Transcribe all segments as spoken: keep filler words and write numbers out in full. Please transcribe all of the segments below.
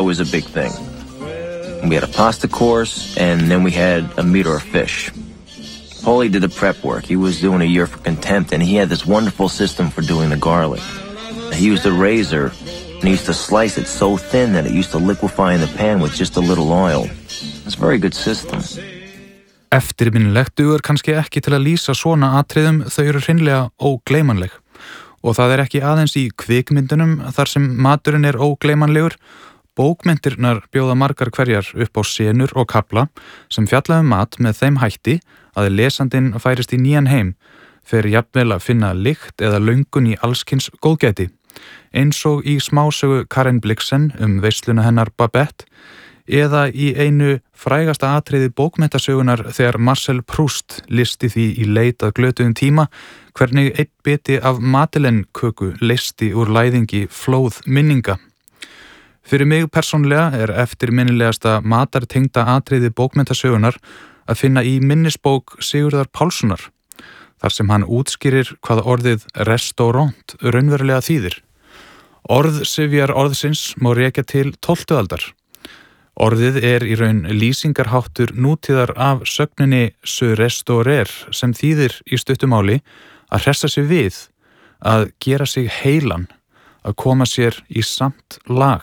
was a big thing. We had a pasta course, and then we had a meat or a fish. Paulie did the prep work. He was doing a year for contempt, and he had this wonderful system for doing the garlic. He used a razor, and he used to slice it so thin that it used to liquefy in the pan with just a little oil. It's a very good system. Eftirminnilegt dugar kannski ekki til að lýsa svona atriðum, þau eru hreinlega ógleymanleg. Og það er ekki aðeins í kvikmyndunum þar sem maturinn er ógleymanlegur. Bókmyndirnar bjóða margar hverjar upp á senur og kafla sem fjalla um mat með þeim hætti að lesandinn færist í nýjan heim, fer jafnvel að finna lykt eða löngun í allskins góðgæti. Eins og í smásögu Karen Blixen um veisluna hennar Babette, eða í einu frægasta atriði bókmenntasögunar þegar Marcel Proust listi því í leit að glötuðum tíma hvernig einn biti af Madeleine-köku leysti úr læðingi flóð minninga. Fyrir mig persónlega er eftirminnilegasta matartengda atriði bókmenntasögunar að finna í minnisbók Sigurðar Pálssonar, þar sem hann útskýrir hvað orðið restaurant raunverulega þýðir. Orðsifjar orðsins má rekja til tólftu aldar. Orðið er í raun lýsingarháttur nútíðar af sögninni se restaurer sem þýðir í stuttumáli að hressa sig við, að gera sig heilan, að koma sér í samt lag.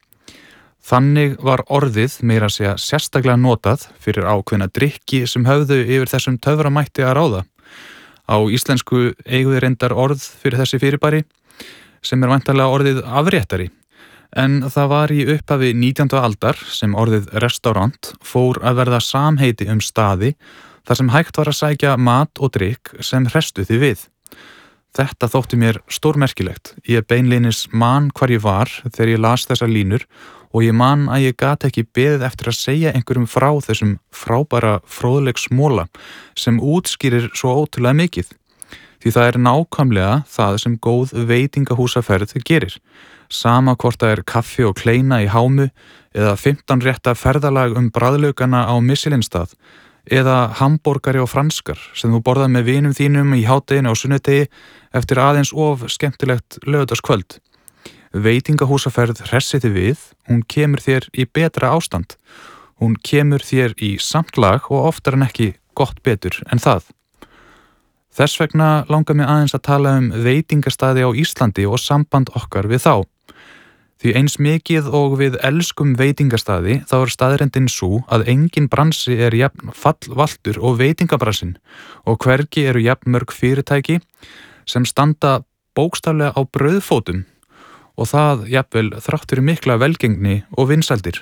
Þannig var orðið meira að segja sérstaklega notað fyrir ákveðna drykki sem höfðu yfir þessum töframætti að ráða. Á íslensku eigum við reyndar orð fyrir þessi fyrirbæri sem er væntanlega orðið afréttari. En það var í upphafi nítjándu aldar sem orðið restaurant fór að verða samheiti um staði þar sem hægt var að sækja mat og drykk sem hrestu því við. Þetta þótti mér stórmerkilegt. Ég beinleinis man hvar ég var þegar ég las þessar línur og ég man að ég gat ekki beðið eftir að segja einhverjum frá þessum frábæra fróðleiksmola sem útskýrir svo ótrúlega mikið. Því það er nákvæmlega það sem góð veitingahúsaferð gerir. Sama hvort það er kaffi og kleina í hámu eða fimmtán rétta ferðalag um bragðlaukana á Michelinstað eða hamborgari og franskar sem þú borðað með vinum þínum í hádeginu á sunnudegi eftir aðeins of skemmtilegt laugardagskvöld. Veitingahúsaferð hressi þig við, hún kemur þér í betra ástand. Hún kemur þér í samt lag og oftar en ekki gott betur en það. Þess vegna langar mig aðeins að tala um veitingastaði á Íslandi og samband okkar við þá. Því eins mikið og við elskum veitingastaði þá er staðreyndin sú að engin bransi er jafn fallvaltur og veitingabransinn og hvergi eru jafn mörg fyrirtæki sem standa bókstaflega á brauðfótum og það jafnvel þrátt fyrir mikla velgengni og vinsældir.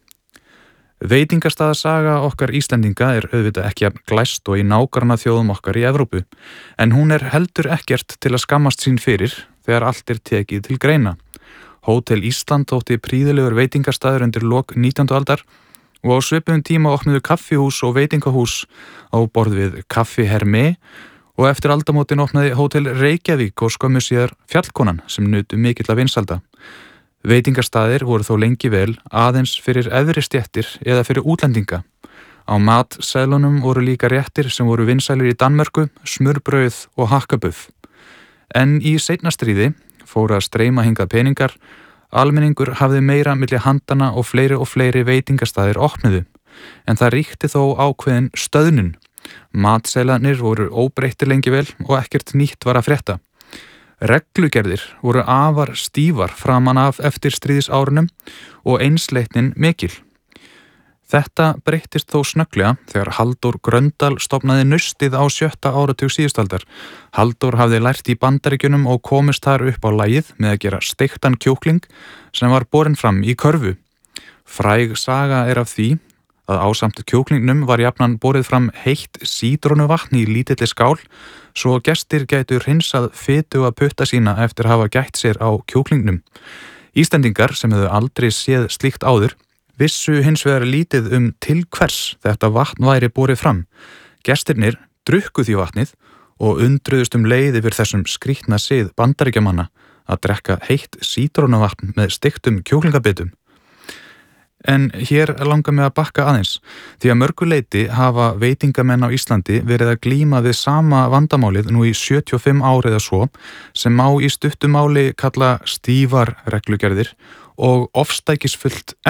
Veitingastaðasaga okkar Íslendinga er auðvitað ekki jafn glæst og í nágrannaþjóðum okkar í Evrópu, en hún er heldur ekkert til að skammast sín fyrir þegar allt er tekið til greina. Hótel Ísland þótti prýðilegur veitingastaður undir lok nítjándu aldar og á svipuðum tíma opnuðu kaffihús og veitingahús á borð við Kaffi Hermé og eftir aldamótin opnaði Hótel Reykjavík og skömmu síðar Fjallkonan sem nutu mikilla vinsælda. Veitingastaðir voru þó lengi vel aðeins fyrir efri stéttir eða fyrir útlendinga. Á matseðlunum voru líka réttir sem voru vinsælir í Danmörku, smurbrauð og hakkabuff. En í seinna stríði fóru að streyma hingað peningar, almenningur hafði meira milli handana og fleiri og fleiri veitingastaðir opnuðu, en það ríkti þó ákveðin stöðnun. Matseðlarnir voru óbreyttir lengi vel og ekkert nýtt var að frétta. Reglugerðir voru afar stífar framan af eftir stríðisárunum og einsleitnin mikil. Þetta breyttist þó snögglega þegar Halldór Gröndal stofnaði Naustið á sjötta áratug síðustaldar. Halldór hafði lært í Bandaríkjunum og komist þar upp á lagið með að gera steiktan kjúkling sem var borinn fram í körfu. Fræg saga er af því að ásamt kjúklingnum var jafnan borið fram heitt sítrónuvatn í lítilli skál svo gestir gætu hreinsað fitu að putta sína eftir að hafa gætt sér á kjúklingnum. Íslendingar sem hefðu aldrei séð slíkt áður vissu hins vegar lítið um til hvers þetta vatn væri borið fram. Gestirnir drukku því vatnið og undruðust um leið yfir þessum skrýtna sið Bandaríkjamanna að drekka heitt sítrónuvatn með steiktum kjúklingabitum. En hér langar mig að bakka aðeins, því að mörgu leyti hafa veitingamenn á Íslandi verið að glíma við sama vandamálið nú í sjötíu og fimm ár eða svo, sem má í stuttu máli kalla stífar reglugerðir og ofstækisfullt